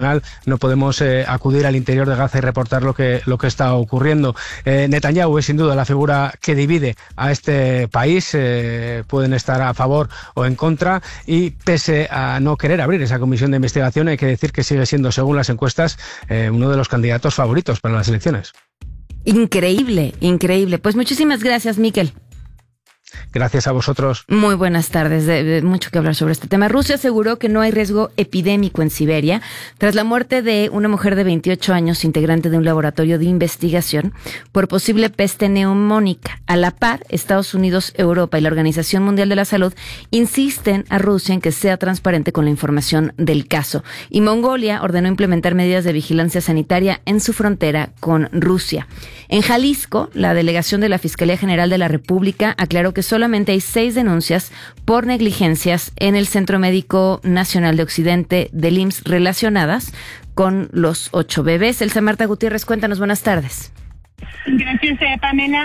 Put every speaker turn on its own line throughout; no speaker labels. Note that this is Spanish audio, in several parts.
internacional no podemos acudir al interior de Gaza y reportar lo que está ocurriendo. Netanyahu es sin duda la figura que divide a este país. Pueden estar a favor o en contra, y pese a no querer abrir esa comisión de investigación, hay que decir que sigue siendo, según las encuestas, uno de los candidatos favoritos para las elecciones.
Increíble, increíble. Pues muchísimas gracias, Miquel.
Gracias a vosotros.
Muy buenas tardes. De mucho que hablar sobre este tema. Rusia aseguró que no hay riesgo epidémico en Siberia tras la muerte de una mujer de 28 años, integrante de un laboratorio de investigación, por posible peste neumónica. A la par, Estados Unidos, Europa y la Organización Mundial de la Salud insisten a Rusia en que sea transparente con la información del caso. Y Mongolia ordenó implementar medidas de vigilancia sanitaria en su frontera con Rusia. En Jalisco, la delegación de la Fiscalía General de la República aclaró que solamente hay 6 denuncias por negligencias en el Centro Médico Nacional de Occidente del IMSS relacionadas con los 8 bebés. Elsa Marta Gutiérrez, cuéntanos, buenas tardes.
Gracias, Pamela.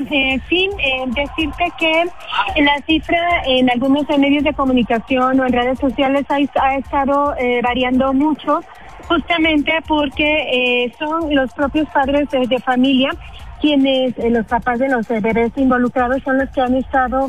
Decirte que la cifra en algunos medios de comunicación o en redes sociales ha estado variando mucho, justamente porque son los propios padres de familia quienes, los papás de los bebés involucrados, son los que han estado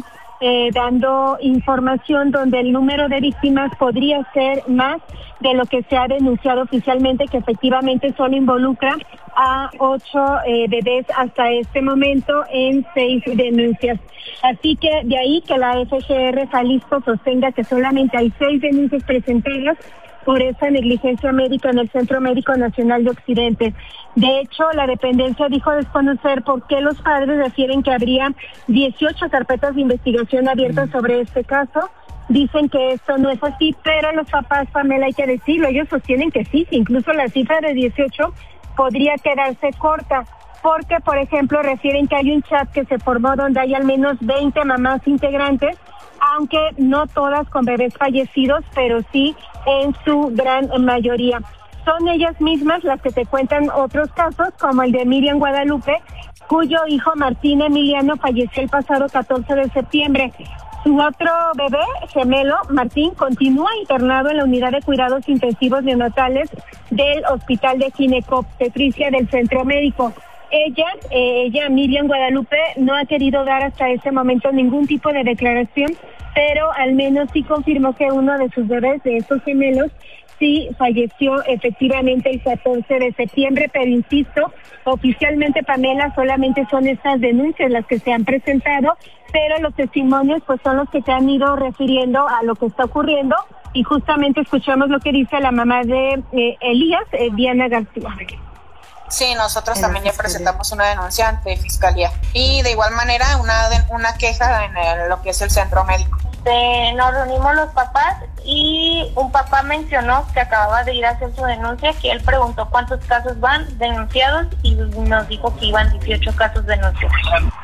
dando información donde el número de víctimas podría ser más de lo que se ha denunciado oficialmente, que efectivamente solo involucra a 8 bebés hasta este momento en 6 denuncias. Así que de ahí que la FGR Jalisco sostenga que solamente hay 6 denuncias presentadas por esa negligencia médica en el Centro Médico Nacional de Occidente. De hecho, la dependencia dijo desconocer por qué los padres refieren que habría 18 carpetas de investigación abiertas sobre este caso. Dicen que esto no es así, pero los papás, Pamela, hay que decirlo, ellos sostienen que sí, incluso la cifra de 18 podría quedarse corta, porque, por ejemplo, refieren que hay un chat que se formó donde hay al menos 20 mamás integrantes, aunque no todas con bebés fallecidos, pero sí en su gran mayoría. Son ellas mismas las que te cuentan otros casos, como el de Miriam Guadalupe, cuyo hijo Martín Emiliano falleció el pasado 14 de septiembre. Su otro bebé, gemelo, Martín, continúa internado en la unidad de cuidados intensivos neonatales del Hospital de Ginecobstetricia del Centro Médico. Ella, Miriam Guadalupe, no ha querido dar hasta ese momento ningún tipo de declaración, pero al menos sí confirmó que uno de sus bebés, de estos gemelos, sí falleció efectivamente el 14 de septiembre, pero insisto, oficialmente, Pamela, solamente son estas denuncias las que se han presentado, pero los testimonios pues son los que se han ido refiriendo a lo que está ocurriendo, y justamente escuchamos lo que dice la mamá de Elías, Diana García.
Sí, nosotros también ya presentamos una denuncia ante Fiscalía y de igual manera una queja en lo que es el centro médico.
Nos reunimos los papás y un papá mencionó que acababa de ir a hacer su denuncia, que él preguntó cuántos casos van denunciados y nos dijo que iban 18 casos denunciados.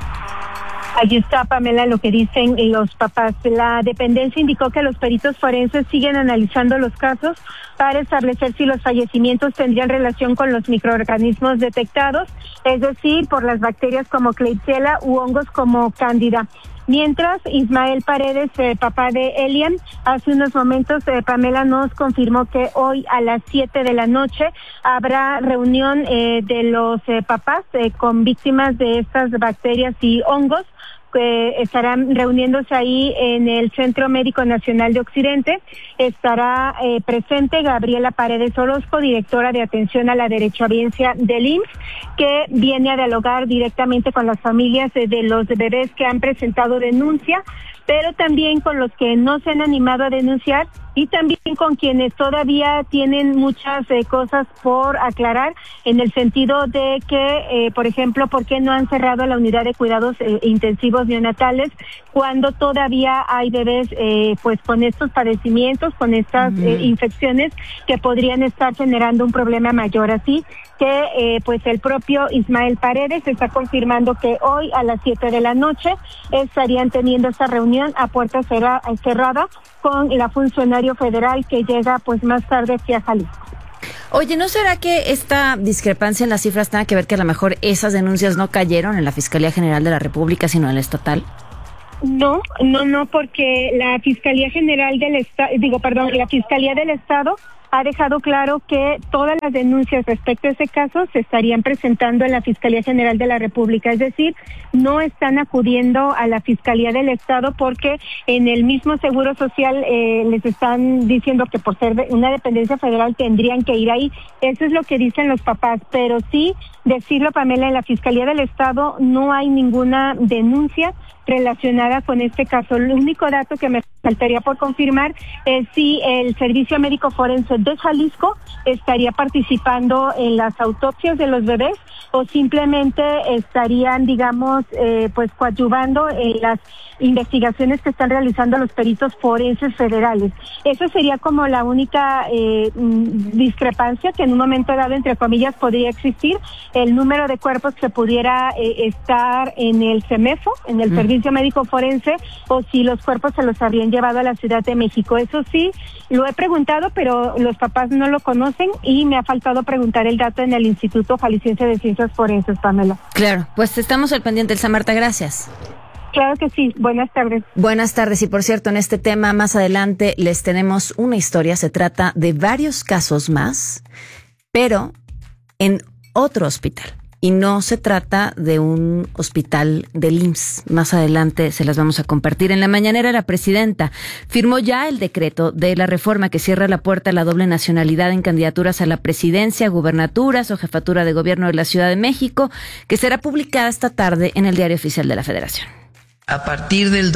Allí está, Pamela, lo que dicen los papás. La dependencia indicó que los peritos forenses siguen analizando los casos para establecer si los fallecimientos tendrían relación con los microorganismos detectados, es decir, por las bacterias como Klebsiella u hongos como Cándida. Mientras, Ismael Paredes, papá de Elian, hace unos momentos, Pamela nos confirmó que hoy a las 7 de la noche habrá reunión de los papás con víctimas de estas bacterias y hongos, que estarán reuniéndose ahí en el Centro Médico Nacional de Occidente. Estará presente Gabriela Paredes Orozco, directora de Atención a la Derechohabiencia del IMSS, que viene a dialogar directamente con las familias de los bebés que han presentado denuncia, pero también con los que no se han animado a denunciar y también con quienes todavía tienen muchas cosas por aclarar, en el sentido de que, por ejemplo, ¿por qué no han cerrado la unidad de cuidados intensivos neonatales cuando todavía hay bebés pues con estos padecimientos, con estas infecciones que podrían estar generando un problema mayor? Así que pues el propio Ismael Paredes está confirmando que hoy a las 7 de la noche estarían teniendo esta reunión a puerta cerrada con la funcionario federal que llega pues más tarde aquí a Jalisco.
Oye, ¿no será que esta discrepancia en las cifras tenga que ver que a lo mejor esas denuncias no cayeron en la Fiscalía General de la República, sino en la estatal?
No, porque la Fiscalía General del Estado, la Fiscalía del Estado ha dejado claro que todas las denuncias respecto a ese caso se estarían presentando en la Fiscalía General de la República, es decir, no están acudiendo a la Fiscalía del Estado porque en el mismo Seguro Social les están diciendo que por ser una dependencia federal tendrían que ir ahí. Eso es lo que dicen los papás, pero sí decirlo, Pamela, en la Fiscalía del Estado no hay ninguna denuncia relacionada con este caso. El único dato que me faltaría por confirmar es si el Servicio Médico Forense de Jalisco estaría participando en las autopsias de los bebés o simplemente estarían, digamos, pues coadyuvando en las investigaciones que están realizando los peritos forenses federales. Eso sería como la única discrepancia que en un momento dado, entre comillas, podría existir, el número de cuerpos que pudiera estar en el CEMEFO, en el Servicio Médico Forense, o si los cuerpos se los habrían llevado a la Ciudad de México. Eso sí, lo he preguntado, pero los papás no lo conocen y me ha faltado preguntar el dato en el Instituto Jalisciense de Ciencias Forenses, Pamela.
Claro, pues estamos al pendiente, Elsa Marta, gracias.
Claro que sí, buenas tardes.
Buenas tardes, y por cierto, en este tema más adelante les tenemos una historia, se trata de varios casos más, pero en otro hospital. Y no se trata de un hospital del IMSS. Más adelante se las vamos a compartir. En la mañanera, la presidenta firmó ya el decreto de la reforma que cierra la puerta a la doble nacionalidad en candidaturas a la presidencia, gubernaturas o jefatura de gobierno de la Ciudad de México, que será publicada esta tarde en el Diario Oficial de la Federación.
A partir del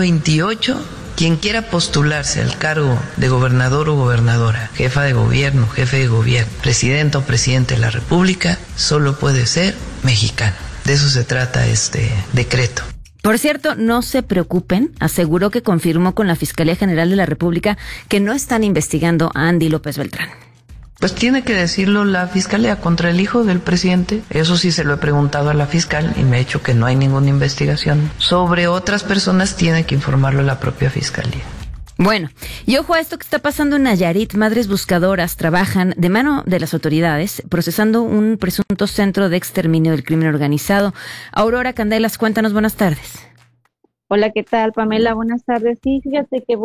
2028, quien quiera postularse al cargo de gobernador o gobernadora, jefa de gobierno, jefe de gobierno, presidente o presidente de la República, solo puede ser mexicano. De eso se trata este decreto.
Por cierto, no se preocupen, aseguró que confirmó con la Fiscalía General de la República que no están investigando a Andy López Beltrán.
Pues tiene que decirlo la fiscalía contra el hijo del presidente. Eso sí se lo he preguntado a la fiscal y me ha dicho que no hay ninguna investigación. Sobre otras personas tiene que informarlo la propia fiscalía.
Bueno, y ojo a esto que está pasando en Nayarit. Madres buscadoras trabajan de mano de las autoridades procesando un presunto centro de exterminio del crimen organizado. Aurora Candelas, cuéntanos, buenas tardes.
Hola, ¿qué tal, Pamela? Buenas tardes. Sí, fíjate que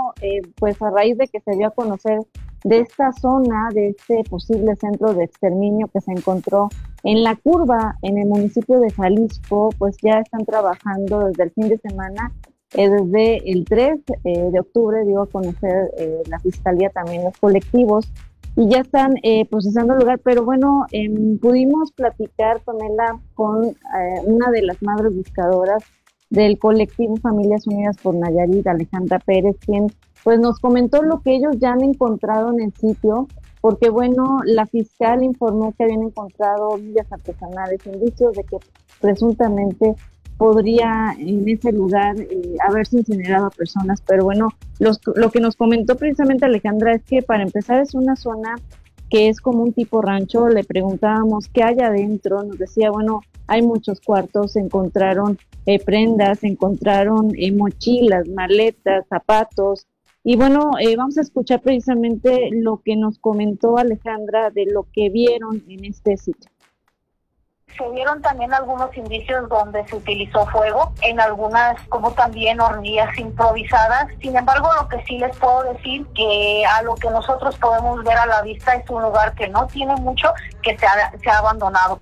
pues a raíz de que se dio a conocer de esta zona, de este posible centro de exterminio que se encontró en La Curva, en el municipio de Jalisco, pues ya están trabajando desde el fin de semana, desde el 3 de octubre dio a conocer la Fiscalía también los colectivos y ya están procesando el lugar, pero bueno, pudimos platicar, Pamela, con una de las madres buscadoras del colectivo Familias Unidas por Nayarit, Alejandra Pérez, quien pues nos comentó lo que ellos ya han encontrado en el sitio, porque bueno, la fiscal informó que habían encontrado millas artesanales, indicios de que presuntamente podría en ese lugar haberse incinerado a personas, pero bueno, lo que nos comentó precisamente Alejandra es que para empezar es una zona que es como un tipo rancho. Le preguntábamos qué hay adentro, nos decía, bueno, hay muchos cuartos, se encontraron prendas, se encontraron mochilas, maletas, zapatos, y bueno, vamos a escuchar precisamente lo que nos comentó Alejandra de lo que vieron en este sitio.
Se vieron también algunos indicios donde se utilizó fuego, en algunas como también hornillas improvisadas. Sin embargo, lo que sí les puedo decir que a lo que nosotros podemos ver a la vista es un lugar que no tiene mucho, que se ha abandonado.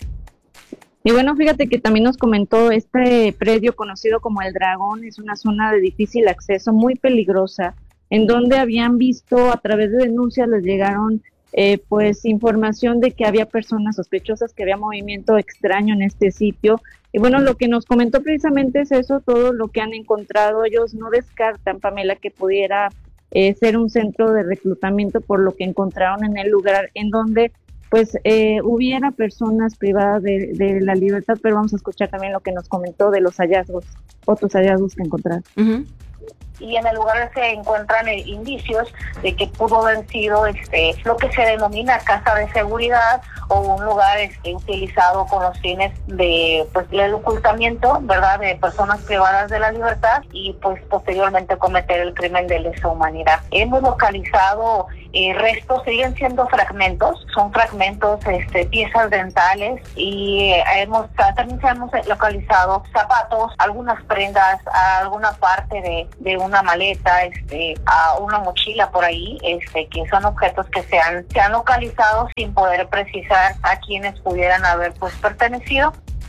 Y bueno, fíjate que también nos comentó este predio conocido como El Dragón, es una zona de difícil acceso, muy peligrosa, en donde habían visto a través de denuncias, les llegaron pues información de que había personas sospechosas, que había movimiento extraño en este sitio. Y bueno, lo que nos comentó precisamente es eso, todo lo que han encontrado. Ellos no descartan, Pamela, que pudiera ser un centro de reclutamiento por lo que encontraron en el lugar, en donde pues hubiera personas privadas de la libertad, pero vamos a escuchar también lo que nos comentó de los hallazgos, otros hallazgos que encontraron.
Uh-huh.
Y en el lugar se encuentran indicios de que pudo haber sido lo que se denomina casa de seguridad o un lugar utilizado con los fines de pues el ocultamiento, ¿verdad?, de personas privadas de la libertad y pues posteriormente cometer el crimen de lesa humanidad. Hemos localizado restos siguen siendo fragmentos, son fragmentos, piezas dentales, y también hemos localizado zapatos, algunas prendas, alguna parte de una maleta, a una mochila por ahí, que son objetos que se han localizado sin poder precisar a quienes pudieran haber pues pertenecido.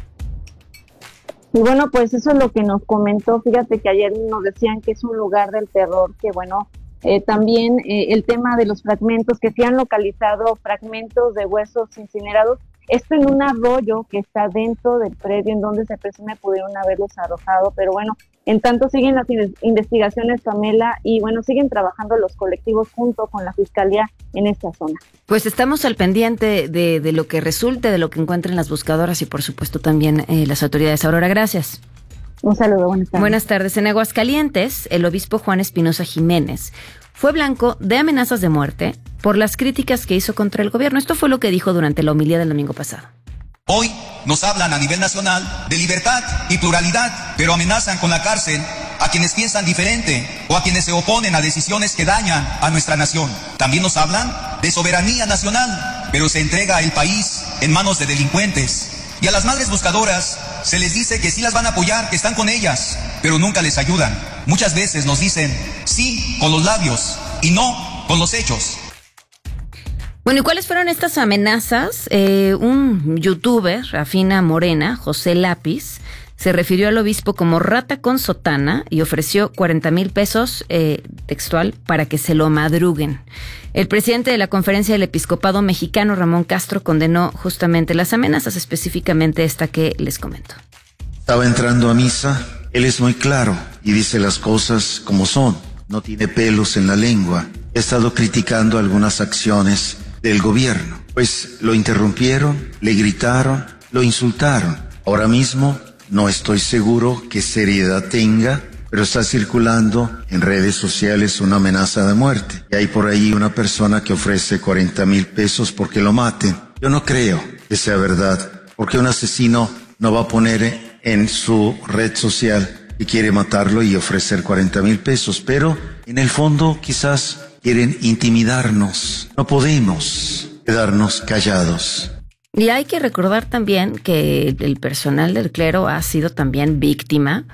Y bueno, pues eso es lo que nos comentó. Fíjate que ayer nos decían que es un lugar del terror, que bueno, también el tema de los fragmentos, que se han localizado fragmentos de huesos incinerados, esto en un arroyo que está dentro del predio en donde se presume pudieron haberlos arrojado, pero bueno, en tanto siguen las investigaciones, Pamela, y bueno, siguen trabajando los colectivos junto con la Fiscalía en esta zona.
Pues estamos al pendiente de lo que resulte, de lo que encuentren las buscadoras y por supuesto también las autoridades. Aurora, gracias.
Un saludo, buenas tardes.
Buenas tardes. En Aguascalientes, el obispo Juan Espinosa Jiménez fue blanco de amenazas de muerte por las críticas que hizo contra el gobierno. Esto fue lo que dijo durante la homilía del domingo pasado.
Hoy nos hablan a nivel nacional de libertad y pluralidad, pero amenazan con la cárcel a quienes piensan diferente o a quienes se oponen a decisiones que dañan a nuestra nación. También nos hablan de soberanía nacional, pero se entrega el país en manos de delincuentes. Y a las madres buscadoras se les dice que sí las van a apoyar, que están con ellas, pero nunca les ayudan. Muchas veces nos dicen sí con los labios y no con los hechos.
Bueno, ¿y cuáles fueron estas amenazas? Un youtuber, Rafina Morena, José Lápiz, se refirió al obispo como rata con sotana y ofreció 40,000 pesos textual para que se lo madruguen. El presidente de la Conferencia del Episcopado Mexicano, Ramón Castro, condenó justamente las amenazas, específicamente esta que les comento.
Estaba entrando a misa, él es muy claro y dice las cosas como son, no tiene pelos en la lengua. He estado criticando algunas acciones del gobierno, pues lo interrumpieron, le gritaron, lo insultaron. Ahora mismo no estoy seguro qué seriedad tenga, pero está circulando en redes sociales una amenaza de muerte. Y hay por ahí una persona que ofrece 40,000 pesos porque lo maten. Yo no creo que sea verdad, porque un asesino no va a poner en su red social que quiere matarlo y ofrecer 40,000 pesos, pero en el fondo quizás quieren intimidarnos. No podemos quedarnos callados.
Y hay que recordar también que el personal del clero ha sido también víctima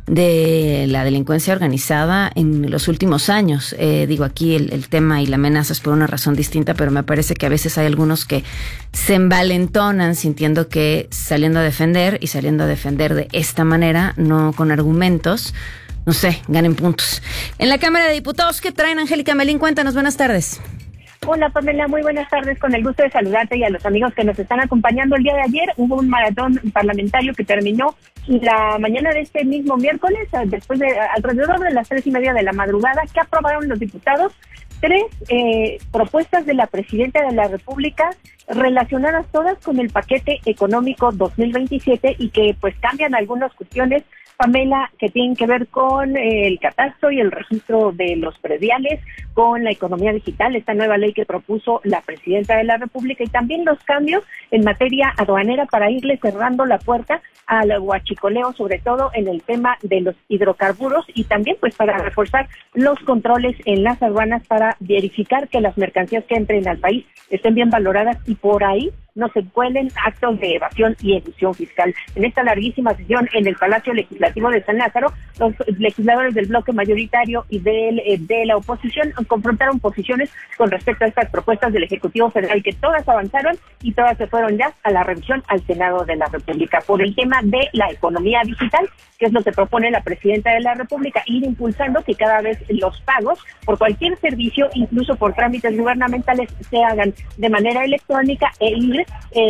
de la delincuencia organizada en los últimos años. Digo, aquí el tema y la amenaza es por una razón distinta, pero me parece que a veces hay algunos que se envalentonan sintiendo que saliendo a defender de esta manera, no con argumentos, no sé, ganen puntos. En la Cámara de Diputados, ¿qué traen? Angélica Melín, cuéntanos, buenas tardes.
Hola Pamela, muy buenas tardes, con el gusto de saludarte y a los amigos que nos están acompañando. El día de ayer hubo un maratón parlamentario que terminó la mañana de este mismo miércoles, después de alrededor de las 3:30 de la madrugada, que aprobaron los diputados 3 propuestas de la Presidenta de la República relacionadas todas con el paquete económico 2027 y que pues cambian algunas cuestiones, Pamela, que tienen que ver con el catastro y el registro de los prediales, con la economía digital, esta nueva ley que propuso la Presidenta de la República, y también los cambios en materia aduanera para irle cerrando la puerta al huachicoleo, sobre todo en el tema de los hidrocarburos, y también pues para reforzar los controles en las aduanas para verificar que las mercancías que entren al país estén bien valoradas y por ahí no se cuelen actos de evasión y elusión fiscal. En esta larguísima sesión en el Palacio Legislativo de San Lázaro, los legisladores del bloque mayoritario y de la oposición confrontaron posiciones con respecto a estas propuestas del Ejecutivo Federal, que todas avanzaron y todas se fueron ya a la revisión al Senado de la República. Por el tema de la economía digital, que es lo que propone la Presidenta de la República, ir impulsando que cada vez los pagos por cualquier servicio, incluso por trámites gubernamentales, se hagan de manera electrónica e ir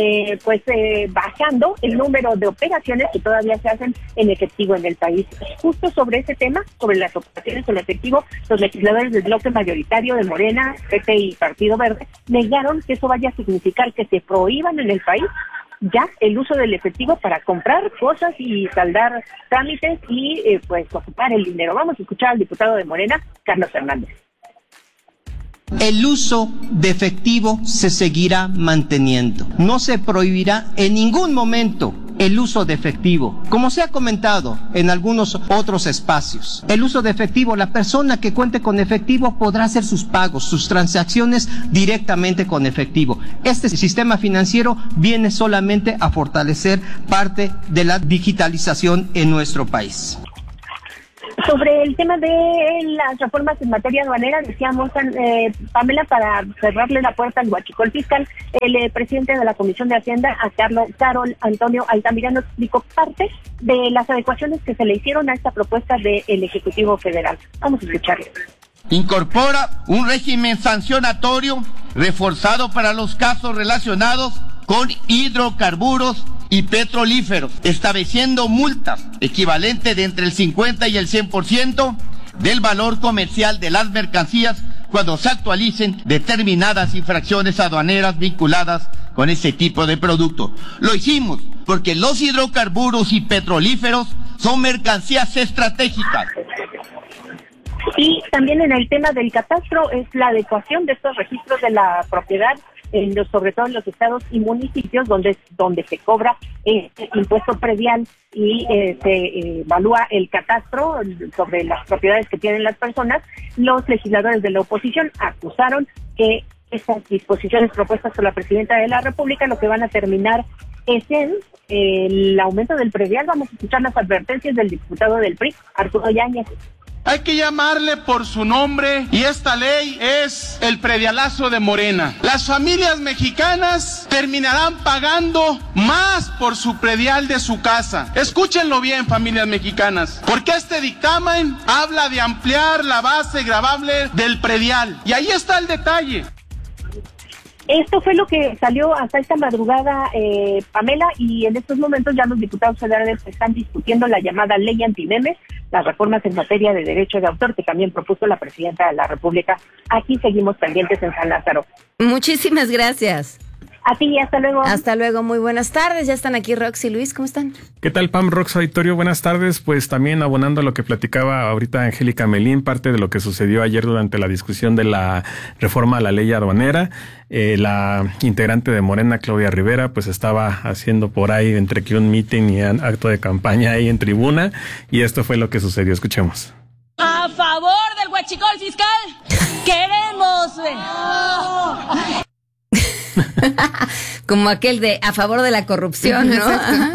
bajando el número de operaciones que todavía se hacen en efectivo en el país. Justo sobre ese tema, sobre las operaciones en efectivo, los legisladores del bloque mayoritario de Morena, PP y Partido Verde negaron que eso vaya a significar que se prohíban en el país ya el uso del efectivo para comprar cosas y saldar trámites y ocupar el dinero. Vamos a escuchar al diputado de Morena, Carlos Hernández.
El uso de efectivo se seguirá manteniendo. No se prohibirá en ningún momento el uso de efectivo. Como se ha comentado en algunos otros espacios, el uso de efectivo, la persona que cuente con efectivo podrá hacer sus pagos, sus transacciones directamente con efectivo. Este sistema financiero viene solamente a fortalecer parte de la digitalización en nuestro país.
Sobre el tema de las reformas en materia aduanera, decíamos, Pamela, para cerrarle la puerta al huachicol fiscal, el presidente de la Comisión de Hacienda, Carol Antonio Altamirano, explicó parte de las adecuaciones que se le hicieron a esta propuesta del Ejecutivo Federal. Vamos a escucharlo.
Incorpora un régimen sancionatorio reforzado para los casos relacionados con hidrocarburos y petrolíferos, estableciendo multas equivalentes de entre el 50 y el 100% del valor comercial de las mercancías cuando se actualicen determinadas infracciones aduaneras vinculadas con ese tipo de producto. Lo hicimos porque los hidrocarburos y petrolíferos son mercancías estratégicas.
Y también en el tema del catastro es la adecuación de estos registros de la propiedad, sobre todo en los estados y municipios donde se cobra impuesto predial y se evalúa el catastro sobre las propiedades que tienen las personas. Los legisladores de la oposición acusaron que estas disposiciones propuestas por la presidenta de la República lo que van a terminar es en el aumento del predial. Vamos a escuchar las advertencias del diputado del PRI, Arturo Yáñez.
Hay que llamarle por su nombre y esta ley es el predialazo de Morena. Las familias mexicanas terminarán pagando más por su predial de su casa. Escúchenlo bien, familias mexicanas, porque este dictamen habla de ampliar la base gravable del predial. Y ahí está el detalle.
Esto fue lo que salió hasta esta madrugada, Pamela, y en estos momentos ya los diputados federales están discutiendo la llamada ley antimemes, las reformas en materia de derecho de autor que también propuso la presidenta de la República. Aquí seguimos pendientes en San Lázaro.
Muchísimas gracias.
A ti, hasta luego.
Hasta luego, muy buenas tardes. Ya están aquí Rox y Luis, ¿cómo están?
¿Qué tal, Pam, Rox, auditorio? Buenas tardes. Pues también abonando a lo que platicaba ahorita Angélica Melín, parte de lo que sucedió ayer durante la discusión de la reforma a la ley aduanera. La integrante de Morena, Claudia Rivera, pues estaba haciendo por ahí entre que un meeting y un acto de campaña ahí en tribuna, y esto fue lo que sucedió. Escuchemos.
A favor del huachicol fiscal, queremos...
Como aquel de a favor de la corrupción, ¿no?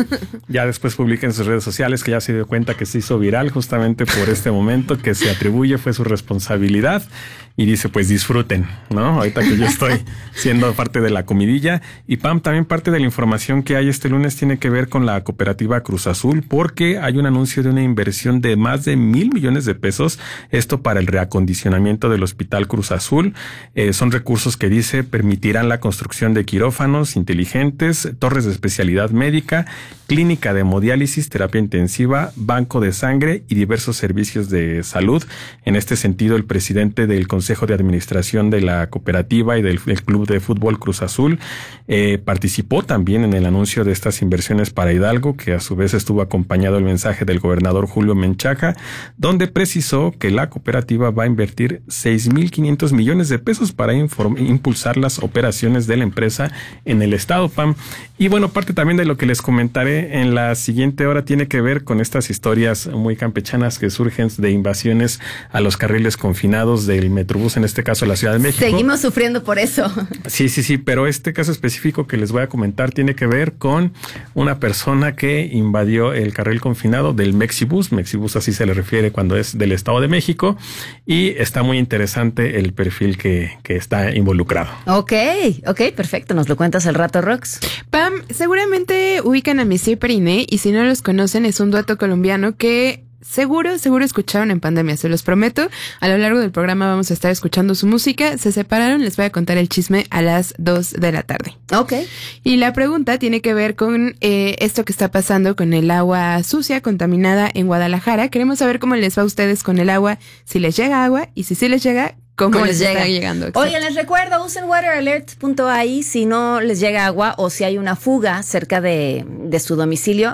Ya después publica en sus redes sociales que ya se dio cuenta que se hizo viral justamente por este momento que se atribuye, fue su responsabilidad, y dice, pues disfruten, ¿no? Ahorita que yo estoy siendo parte de la comidilla. Y Pam, también parte de la información que hay este lunes tiene que ver con la cooperativa Cruz Azul, porque hay un anuncio de una inversión de más de 1,000 millones de pesos, esto para el reacondicionamiento del Hospital Cruz Azul. Son recursos que dice permitirán la construcción de quirófanos inteligentes, torres de especialidad médica, clínica de hemodiálisis, terapia intensiva, banco de sangre y diversos servicios de salud. En este sentido, el presidente del Consejo de Administración de la cooperativa y del Club de Fútbol Cruz Azul participó también en el anuncio de estas inversiones para Hidalgo, que a su vez estuvo acompañado el mensaje del gobernador Julio Menchaca, donde precisó que la cooperativa va a invertir 6,500 millones de pesos para impulsar las operaciones de la empresa en el estado, Pam. Y bueno, parte también de lo que les comentaré en la siguiente hora tiene que ver con estas historias muy campechanas que surgen de invasiones a los carriles confinados del Metrobús, en este caso la Ciudad de México.
Seguimos sufriendo por eso.
Sí, pero este caso específico que les voy a comentar tiene que ver con una persona que invadió el carril confinado del Mexibus. Mexibus así se le refiere cuando es del Estado de México, y está muy interesante el perfil que está involucrado.
Ok, perfecto. Nos lo cuentas al rato, Rox.
Pam, seguramente ubican a Messier Periné, y si no los conocen, es un dueto colombiano que seguro escucharon en pandemia, se los prometo. A lo largo del programa vamos a estar escuchando su música. Se separaron, les voy a contar el chisme a las 2 de la tarde.
Ok.
Y la pregunta tiene que ver con esto que está pasando con el agua sucia, contaminada en Guadalajara. Queremos saber cómo les va a ustedes con el agua, si les llega agua, y si sí les llega, ¿Cómo les está llegando? Exacto.
Oigan, les recuerdo, usen wateralert.ai si no les llega agua o si hay una fuga cerca de su domicilio.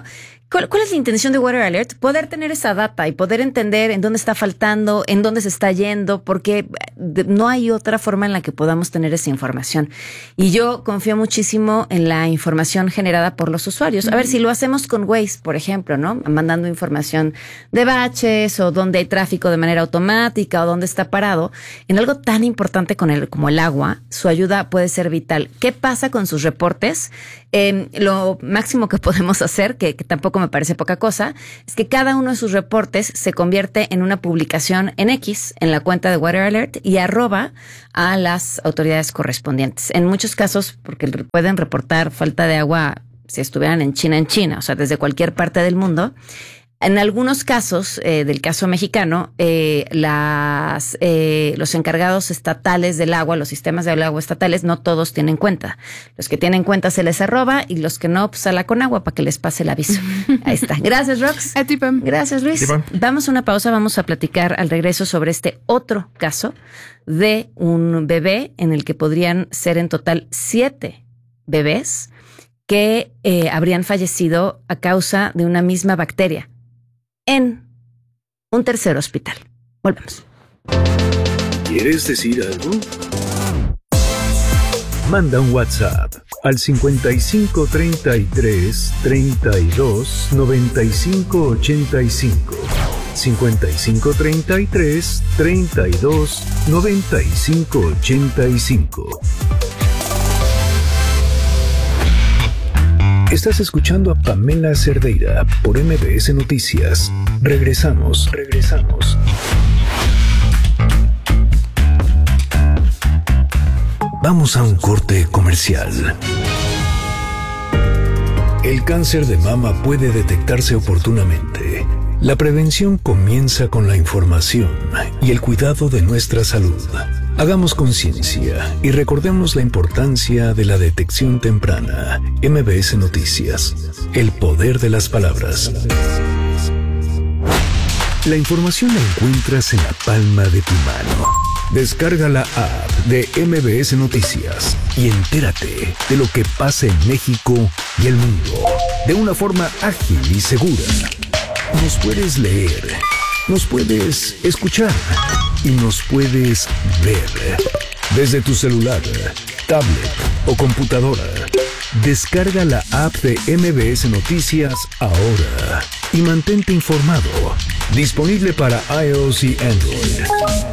¿Cuál es la intención de Water Alert? Poder tener esa data y poder entender en dónde está faltando, en dónde se está yendo, porque no hay otra forma en la que podamos tener esa información. Y yo confío muchísimo en la información generada por los usuarios. A ver, si lo hacemos con Waze, por ejemplo, ¿no? Mandando información de baches o dónde hay tráfico de manera automática o dónde está parado. En algo tan importante como el agua, su ayuda puede ser vital. ¿Qué pasa con sus reportes? Lo máximo que podemos hacer, que tampoco me parece poca cosa, es que cada uno de sus reportes se convierte en una publicación en X, en la cuenta de Water Alert, y arroba a las autoridades correspondientes. En muchos casos, porque pueden reportar falta de agua si estuvieran en China, o sea, desde cualquier parte del mundo. En algunos casos, del caso mexicano, los encargados estatales del agua, los sistemas de agua estatales, no todos tienen cuenta. Los que tienen cuenta se les arroba y los que no, pues a la Conagua para que les pase el aviso. Ahí está. Gracias, Rox.
A ti, Pam.
Gracias, Luis. Damos una pausa, vamos a platicar al regreso sobre este otro caso de un bebé en el que podrían ser en total 7 bebés que habrían fallecido a causa de una misma bacteria en un tercer hospital. Volvemos.
¿Quieres decir algo? Manda un WhatsApp al 5533 32 95 85. 5533 32 95 85. Estás escuchando a Pamela Cerdeira por MBS Noticias. Regresamos. Vamos a un corte comercial. El cáncer de mama puede detectarse oportunamente. La prevención comienza con la información y el cuidado de nuestra salud. Hagamos conciencia y recordemos la importancia de la detección temprana. MBS Noticias. El poder de las palabras. La información la encuentras en la palma de tu mano. Descarga la app de MBS Noticias y entérate de lo que pasa en México y el mundo de una forma ágil y segura. Nos puedes leer, nos puedes escuchar y nos puedes ver desde tu celular, tablet o computadora. Descarga la app de MBS Noticias ahora y mantente informado. Disponible para iOS y Android.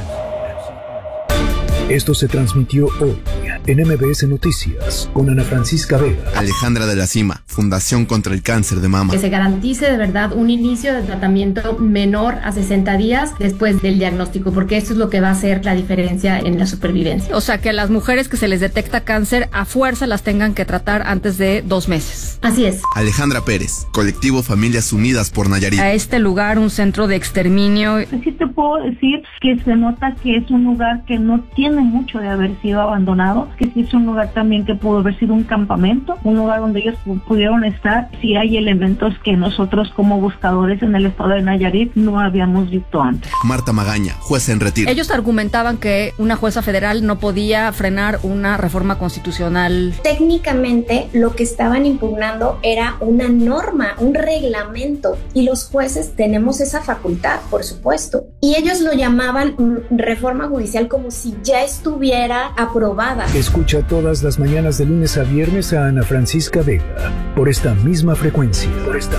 Esto se transmitió hoy en MBS Noticias con Ana Francisca Vega.
Alejandra de la Cima, Fundación contra el Cáncer de Mama.
Que se garantice de verdad un inicio de tratamiento menor a 60 días después del diagnóstico, porque esto es lo que va a hacer la diferencia en la supervivencia.
O sea, que a las mujeres que se les detecta cáncer a fuerza las tengan que tratar antes de 2 meses.
Así es.
Alejandra Pérez, Colectivo Familias Unidas por Nayarit.
A este lugar, un centro de exterminio.
Sí te puedo decir que se nota que es un lugar que no tiene mucho de haber sido abandonado, que sí es un lugar también que pudo haber sido un campamento, un lugar donde ellos pudieron estar. Sí hay elementos que nosotros como buscadores en el estado de Nayarit no habíamos visto antes.
Marta Magaña, jueza en retiro.
Ellos argumentaban que una jueza federal no podía frenar una reforma constitucional.
Técnicamente lo que estaban impugnando era una norma, un reglamento, y los jueces tenemos esa facultad, por supuesto, y ellos lo llamaban reforma judicial como si ya estuviera aprobada.
Escucha todas las mañanas de lunes a viernes a Ana Francisca Vega por esta misma frecuencia.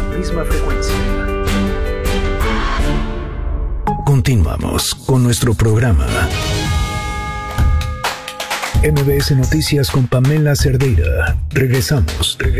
Continuamos con nuestro programa. MBS Noticias con Pamela Cerdeira. Regresamos.